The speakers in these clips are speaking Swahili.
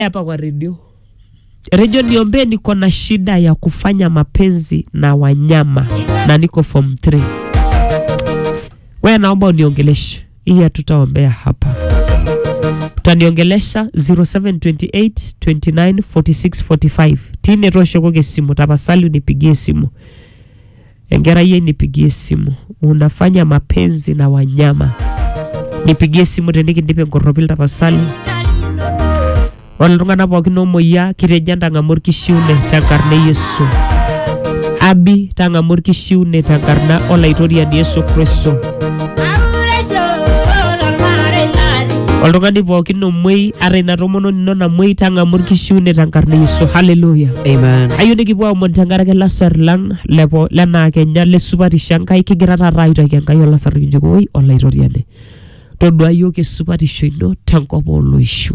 hapa kwa radio. Radio niombe niko na shida ya kufanya mapenzi na wanyama na niko form 3. Wewe naomba uniongeleshe. Hii tutaombea hapa. Utaniongelesha 0728 29 46 45. Tine rosho kwa simu tafadhali unipigie simu. Engera yeye nipigie simu. Unafanya mapenzi na wanyama. Nipigie simu tendiki ndipe ngorobili tafadhali. Walungana pokino moya kirejanda ngamurki shiune tangarne Yesu. Abi tangamurki shiune tangarna olaitoria Yesu Kristo. Walungani pokino moi arena romono nona moi tangamurki shiune tangarne Yesu. Hallelujah. Amen. Ayune kibwa montangara ke lasar lang lepo lana kenya le supati shankai kigirata raito kenkai lasar kijogoi olaitoria ne. Todwa yoke supati shino tankopo loishu.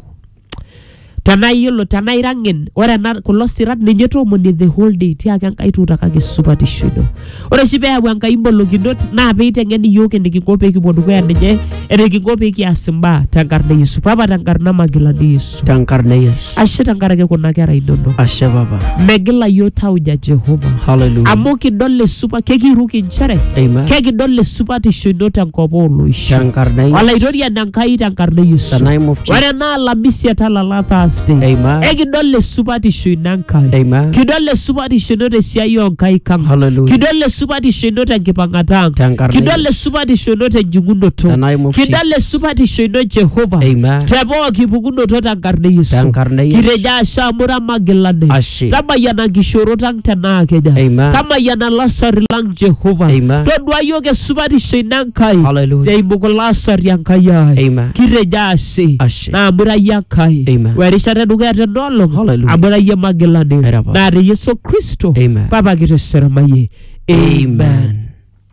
Tanayolo tanairangen ora na kulosirat ninyeto moni the whole day tia kan kai tuta ka supati shino ora sibe ya wanka imbolo kinot na peite ngeni yoke ndikingope kibodu kwa nje ere kingope ki asimba tangarne Yesu baba tangarna magilani Yesu tangarne Yesu ashe tangarake kuna kera idondo ashe baba megila yota uja Jehova hallelujah amoki dolle supa keki ruki nchere amen keki dolle supati shino tankopolo ishu tangarne Yesu wala idoria nankai tangarne Yesu the name of Jesus ora na labisi atalala amen Kidole supati shuinankai. Amen. Kidole supati shinote siayo nkai kang. Hallelujah. Kidole supati shinote nkipangatang. Kidole supati shinote njungundo to. Kidole supati shinote Jehova. Amen. Trebo kipugundo to tangarne Yesu. Kireja shamura magilane. Ashe. Kama yana kishoro tang tana kenya. Amen. Kama yana lasari lang Jehova. Amen. Todwa yoke supati shuinankai. Hallelujah. Jaibuko lasari yankaya. Amen. Kireja ashe. Ashe. Na amura yakai. Amen. Werishare duga Dolo, hallelujah. Abura ye magilane. Na Yesu Kristo. Amen. Papa kireseramaye. Amen.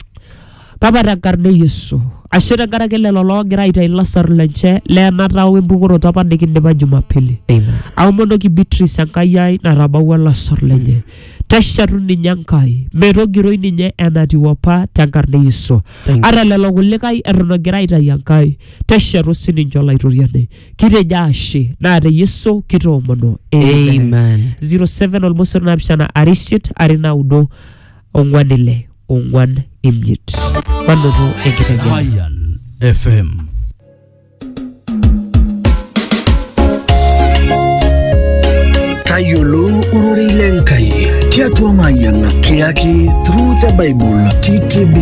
Papa tangarne Yesu. Ashira garakele lolo gira ita ilasar lenche le natawe bukuro tapa nikindipa Jumapili. Amen. Aumono ki Beatrice ankayai na rabawa lasar lenye. Tasharu ninyankai. Mero giroi ninye enati wapa tangarne Yesu. Ara lelo gulikai erono gira ita yankai. Tasharu sininjola ituriane. Kire jashi na ade Yesu kito mono. Amen. 07 almost na bishana arishit arina udo ongwanile. Ongwan imjit. Wanono ekitengene. Mayan FM. Kayolo ururilenkai. Tiatua Mayan kiaki through the Bible TTB.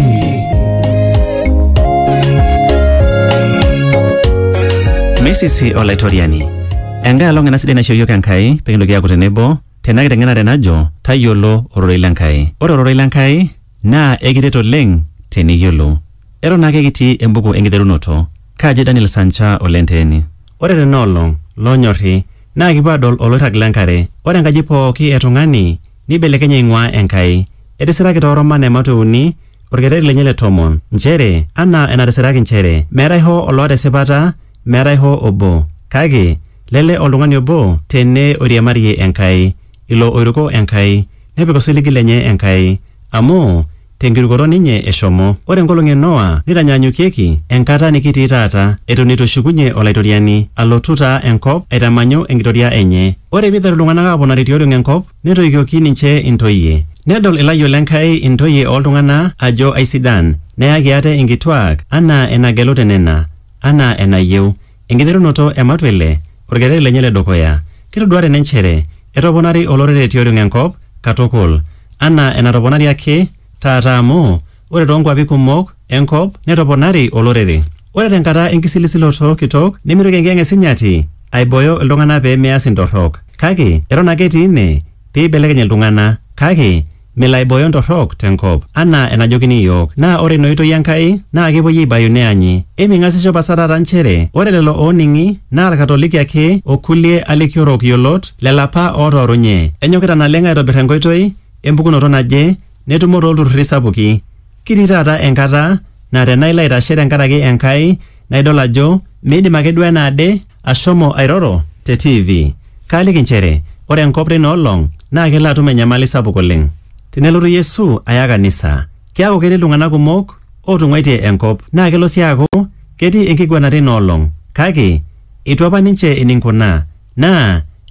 Mesisi olaitoriani. Enga alonga naside na shoyo kankai pengilogia kutenebo tenake tengena renajo tayolo ururilenkai. Ore ururilenkai na ekireto leng teniyolo. Ero nake kiti embuku engiterunoto kaje Daniel Sancha olenteni. Ore tenolong lonyorri na kibadol oloirag lenkare. Ore enkaji pooki etung'ani nibelekenya ing'ua enkai. Etisiraki tooromane matuuni orkereri lenye le tomon. Nchere ana enatisiraki nchere meetai ho oloota esipata meetai ho obo. Kake lele oltung'ani obo tene oriamarie enkai ilo oiruko enkai nepik osiligi lenye enkai amu tenkirukoto ninye eshomo. Ore nkolong'i Noa nitanyanyukieki enkata nikitii taata eton itu eshukunye olaitoriani alotu taa enkop aitamanyu enkitoria enye. Ore piiteru iltung'anak aaponari tioriong enkop netoikioki ninche intoyie. Nedol ilayiok lenkai intoyie oltung'anak ajo aisidan neyaki ate inkituak anaa enagelu tenena anaa enayieu. Enkiterunoto ematwele orkereri lenye ledukuya. Kitodua tene nchere etoponari olorere tioriong enkop katukul anaa enatoponari ake taata amu ore toonkwapi kumok enkop netoponari olorere. Ore tenkata enkisilisiloto kitok nemitoki enkiyeng esinyati aiboyo iltung'anak pee meas intorrok. Kake eton ake etii ine peibelekeny iltung'anak. Kake melo aiboyo ntorrok tenkop anaa enajokini iyiok. Naa ore inoitoi enkai naa kepuoi aibayu neanyi. Eming'asisho pasa taata nchere ore lelo ooning'i naa irkatoliki ake okulie alikiorok yiolot lelapa ootoorunye. Enyokita naleng aitobirr enkoitoi empukunoto naje netumo toolturruri sapuki. Kitii taata enkata naa tenailo aitashe tenkaraki enkai naidol ajo miidim ake duo enaade ashomo airoro te TV. Kaaliki nchere ore enkop teinoolong naa kelo atum enyamali sapuk oleng. Tenelotu Yesu aya kanisa keaku ketii iltung'anak kumok ootung'waitie enkop naa kelo sii aaku ketii enkiguana teinoolong. Kake itu apa ninche eninkuna naa